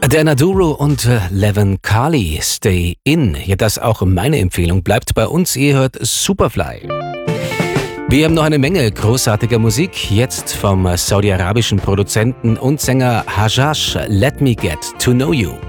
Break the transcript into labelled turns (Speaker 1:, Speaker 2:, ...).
Speaker 1: Dana Duro und Levin Carly, Stay In. Ja, das auch meine Empfehlung. Bleibt bei uns, ihr hört Superfly. Wir haben noch eine Menge großartiger Musik. Jetzt vom saudi-arabischen Produzenten und Sänger Hajash, Let Me Get To Know You.